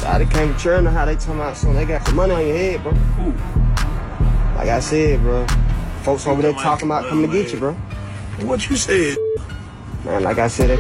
I came to church how they talking about something. They got some money on your head, bro. Who? Like I said, bro. Folks over there talking about coming to get you, bro. What you said? Man, like I said, they